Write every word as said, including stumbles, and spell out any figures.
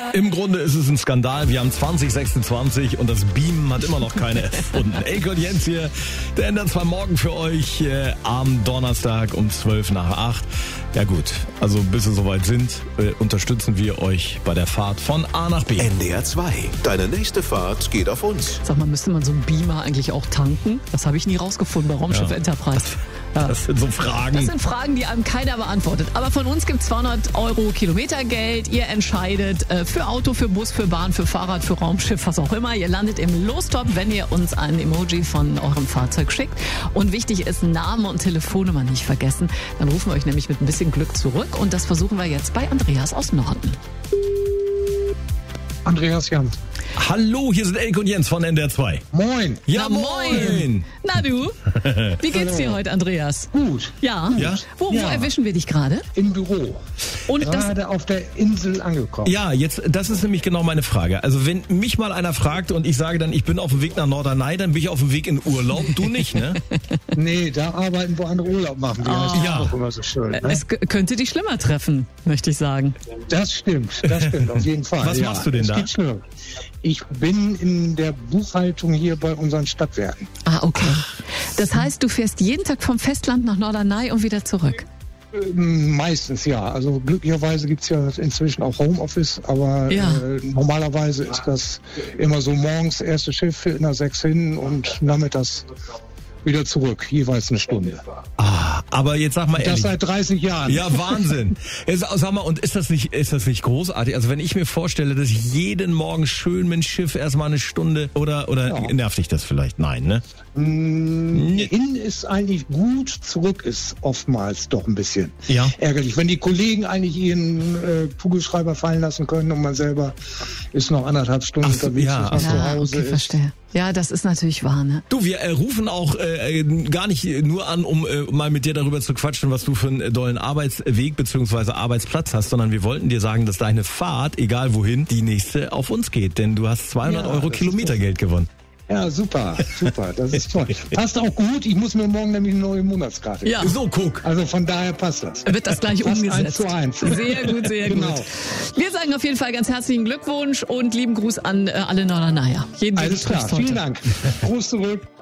Im Grunde ist es ein Skandal. Wir haben zwanzig sechsundzwanzig und das Beamen hat immer noch keiner erfunden. Elke und Jens hier, der ändert zwar morgen für euch äh, am Donnerstag um zwölf nach acht. Ja gut, also bis wir soweit sind, äh, unterstützen wir euch bei der Fahrt von A nach B. N D R zwei, deine nächste Fahrt geht auf uns. Sag mal, müsste man so einen Beamer eigentlich auch tanken? Das habe ich nie rausgefunden bei Raumschiff Ja. Enterprise. Ja. Das sind so Fragen. Das sind Fragen, die einem keiner beantwortet. Aber von uns gibt es zweihundert Euro Kilometergeld. Ihr entscheidet äh, für Auto, für Bus, für Bahn, für Fahrrad, für Raumschiff, was auch immer. Ihr landet im Lostop, wenn ihr uns ein Emoji von eurem Fahrzeug schickt. Und wichtig ist, Name und Telefonnummer nicht vergessen. Dann rufen wir euch nämlich mit ein bisschen Glück zurück. Und das versuchen wir jetzt bei Andreas aus Norden. Andreas Jans. Hallo, hier sind Elke und Jens von N D R zwei. Moin. Ja, Na, moin. Na du, wie geht's dir heute, Andreas? Gut. Ja? Ja? Wo, wo Ja. erwischen wir dich gerade? Im Büro. Und das, Gerade auf der Insel angekommen. Ja, jetzt, das ist nämlich genau meine Frage. Also wenn mich mal einer fragt und ich sage dann, ich bin auf dem Weg nach Norderney, dann bin ich auf dem Weg in Urlaub. Du nicht, ne? Nee, da arbeiten, wo andere Urlaub machen. Wie heißt das Ja. auch immer so schön. Ne? es k- könnte dich schlimmer treffen, möchte ich sagen. Das stimmt, das stimmt, auf jeden Fall. Was ja, machst du denn es da? Geht schlimmer. Ich bin in der Buchhaltung hier bei unseren Stadtwerken. Ah, okay. Das heißt, du fährst jeden Tag vom Festland nach Norderney und wieder zurück. Ähm, Meistens ja. Also glücklicherweise gibt's ja inzwischen auch Homeoffice, aber Ja. äh, normalerweise ist das immer so morgens erste Schiff in der sechs hin und nachmittags wieder zurück, jeweils eine Stunde. Ah, aber jetzt sag mal Das ehrlich. seit dreißig Jahren. Ja, Wahnsinn. Jetzt, sag mal, und ist das nicht, ist das nicht großartig? Also wenn ich mir vorstelle, dass ich jeden Morgen schön mit dem Schiff erstmal eine Stunde oder, oder Ja. nervt dich das vielleicht? Nein, ne? Mm, Hin ist eigentlich gut, zurück ist oftmals doch ein bisschen Ja. ärgerlich. Wenn die Kollegen eigentlich ihren äh, Kugelschreiber fallen lassen können und man selber ist noch anderthalb Stunden Ach so, unterwegs, ja, bis man ach so. zu Ja, Hause okay, ist. verstehe. Ja, das ist natürlich wahr, ne? Du, wir äh, rufen auch äh, gar nicht nur an, um äh, mal mit dir darüber zu quatschen, was du für einen äh, dollen Arbeitsweg bzw. Arbeitsplatz hast, sondern wir wollten dir sagen, dass deine Fahrt, egal wohin, die nächste auf uns geht. Denn du hast zweihundert Ja, Euro das ist Kilometergeld gewonnen. Ja, super, super, das ist toll. Passt auch gut, ich muss mir morgen nämlich eine neue Monatskarte Ja. kaufen. So, guck. Also von daher passt das. Wird das gleich Fast umgesetzt. eins zu eins. Sehr gut, sehr Genau. gut. Wir sagen auf jeden Fall ganz herzlichen Glückwunsch und lieben Gruß an äh, alle Norderneyer. Jeden Alles klar, vielen Dank. Gruß zurück.